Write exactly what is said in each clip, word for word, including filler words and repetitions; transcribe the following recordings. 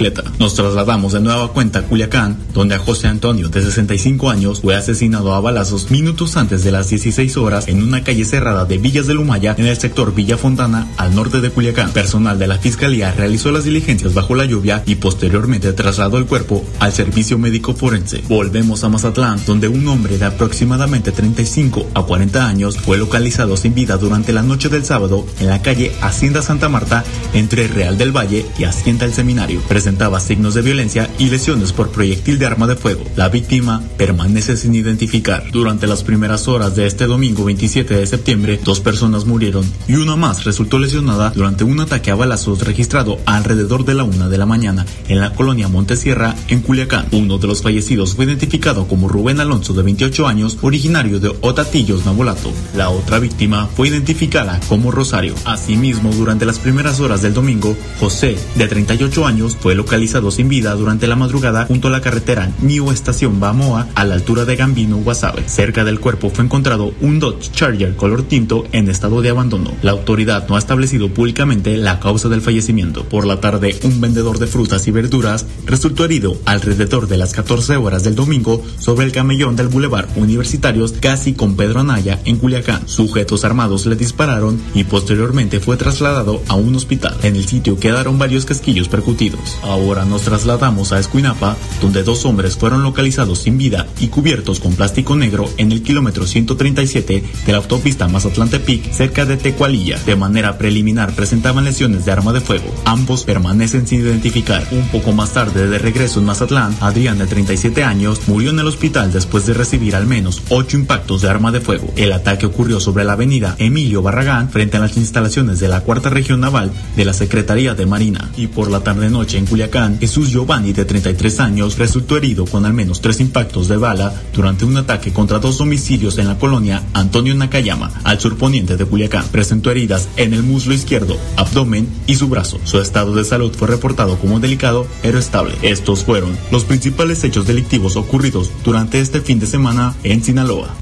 motocicleta. Nos trasladamos de nueva cuenta a Culiacán, donde a José Antonio, de sesenta y cinco años, fue asesinado a balazos minutos antes de las dieciséis horas en una calle cerrada de Villas del Humaya, en el sector Villa Fontana, al norte de Culiacán. Personal de la Fiscalía realizó las diligencias bajo la lluvia y posteriormente trasladó el cuerpo al servicio médico forense. Volvemos a Mazatlán, donde un hombre de aproximadamente treinta y cinco a cuarenta años fue localizado sin vida durante la noche del sábado en la calle Hacienda Santa Marta, entre Real del Valle y Hacienda El Seminario. Presentaba signos de violencia y lesiones por proyectil de arma de fuego. La víctima permanece sin identificar. Durante las primeras horas de este domingo veintisiete de septiembre, dos personas murieron y una más resultó lesionada durante un ataque a balazos registrado alrededor de la una de la mañana en la colonia Montesierra, en Culiacán. Uno de los fallecidos fue identificado como Rubén Alonso, de veintiocho años, originario de Otatillos, Nabolato. La otra víctima fue identificada como Rosario. Asimismo, durante las primeras horas del domingo, José, de treinta y ocho años, fue localizado sin vida durante la madrugada junto a la carretera New Estación Bamoa, a la altura de Gambino, Guasave. Cerca del cuerpo fue encontrado un Dodge Charger color tinto en estado de abandono. La autoridad no ha establecido públicamente la causa del fallecimiento. Por la tarde, un vendedor de frutas y verduras resultó herido alrededor de las catorce horas del domingo sobre el camellón del Boulevard Universitarios, casi con Pedro Anaya, en Culiacán. Sujetos armados le dispararon y posteriormente fue trasladado a un hospital. En el sitio quedaron varios casquillos percutidos. Ahora nos trasladamos a Escuinapa, donde dos hombres fueron localizados sin vida y cubiertos con plástico negro en el kilómetro ciento treinta y siete de la autopista Mazatlán-Tepic, cerca de Tecualilla. De manera preliminar presentaban lesiones de arma de fuego. Ambos permanecen sin identificar. Un poco más tarde, de regreso en Mazatlán, Adrián, de treinta y siete años, murió en el hospital después de recibir al menos ocho impactos de arma de fuego. El ataque ocurrió sobre la avenida Emilio Barragán, frente a las instalaciones de la Cuarta Región Naval de la Secretaría de Marina. Y por la tarde-noche en Culiacán, Jesús Giovanni, de treinta y tres años, resultó herido con al menos tres impactos de bala durante un ataque contra dos domicilios en la colonia Antonio Nakayama, al surponiente de Culiacán. Presentó heridas en el muslo izquierdo, abdomen y su brazo. Su estado de salud fue reportado como delicado, pero estable. Estos fueron los principales hechos delictivos ocurridos durante este fin de semana en Sinaloa.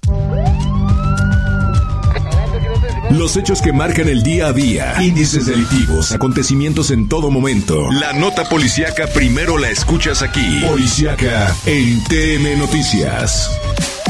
Los hechos que marcan el día a día, índices delictivos, acontecimientos en todo momento. La nota policíaca primero la escuchas aquí. Policíaca en T M Noticias.